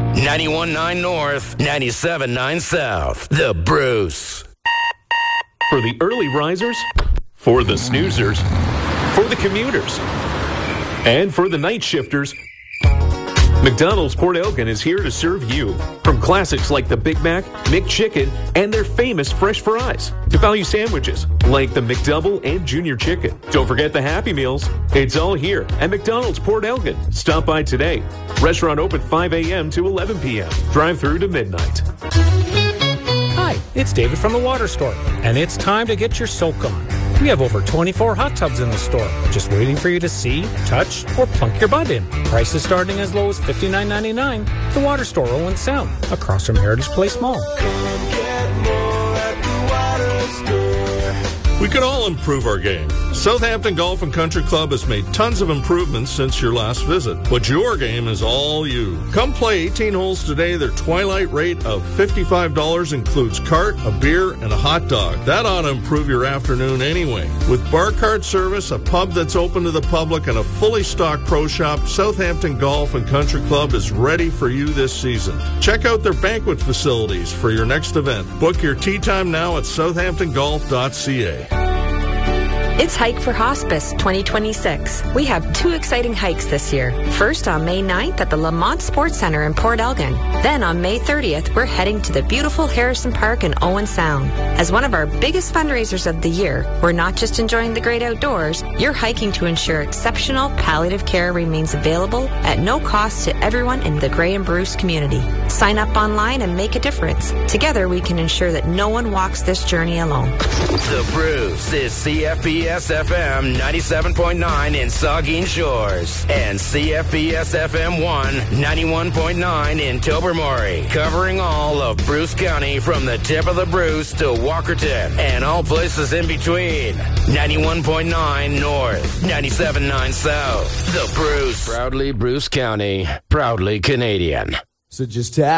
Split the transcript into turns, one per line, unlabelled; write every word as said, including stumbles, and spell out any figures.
ninety-one point nine North, ninety-seven point nine South. The Bruce.
For the early risers, for the snoozers, for the commuters, and for the night shifters, McDonald's Port Elgin is here to serve you. From classics like the Big Mac, McChicken, and their famous fresh fries, to value sandwiches like the McDouble and Junior Chicken. Don't forget the Happy Meals. It's all here at McDonald's Port Elgin. Stop by today. Restaurant open five a.m. to eleven p.m. Drive-through to midnight.
Hi, it's David from the Water Store, and it's time to get your soak on. We have over twenty-four hot tubs in the store, just waiting for you to see, touch, or plunk your butt in. Prices starting as low as fifty-nine ninety-nine. The Water Store, Owen Sound, across from Heritage Place Mall.
Come get more at the Water Store.
We could all improve our game. Southampton Golf and Country Club has made tons of improvements since your last visit, but your game is all you. Come play eighteen holes today. Their twilight rate of fifty-five dollars includes cart, a beer, and a hot dog. That ought to improve your afternoon anyway. With bar cart service, a pub that's open to the public, and a fully stocked pro shop, Southampton Golf and Country Club is ready for you this season. Check out their banquet facilities for your next event. Book your tee time now at southampton golf dot c a.
It's Hike for Hospice twenty twenty-six. We have two exciting hikes this year. First on May ninth at the Lamont Sports Center in Port Elgin. Then on May thirtieth, we're heading to the beautiful Harrison Park in Owen Sound. As one of our biggest fundraisers of the year, we're not just enjoying the great outdoors, you're hiking to ensure exceptional palliative care remains available at no cost to everyone in the Grey and Bruce community. Sign up online and make a difference. Together we can ensure that no one walks this journey alone.
The Bruce is C F B S F M ninety-seven point nine in Saugeen Shores and C F B S F M one ninety-one point nine in Tobermory, covering all of Bruce County from the tip of the Bruce to Walkerton and all places in between. ninety-one point nine North, ninety-seven point nine South. The Bruce. Proudly Bruce County, proudly Canadian.
So just tap